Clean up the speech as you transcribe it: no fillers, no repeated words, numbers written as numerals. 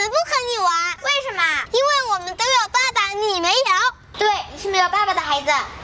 们不和你玩。 为什么？ 因为我们都有爸爸，你没有。 对，你是没有爸爸的孩子。